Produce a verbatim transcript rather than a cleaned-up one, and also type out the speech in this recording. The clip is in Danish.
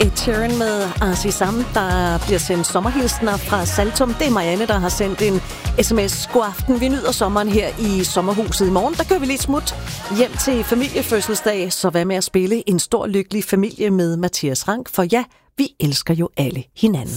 Ed Sheeran med Arsi Sam, der bliver sendt sommerhilsner fra Saltum. Det er Marianne, der har sendt en sms. God aften, vi nyder sommeren her i sommerhuset. I morgen, der kører vi lidt smut hjem til familiefødselsdag, så hvad med at spille en stor lykkelig familie med Mathias Rank? For ja, vi elsker jo alle hinanden.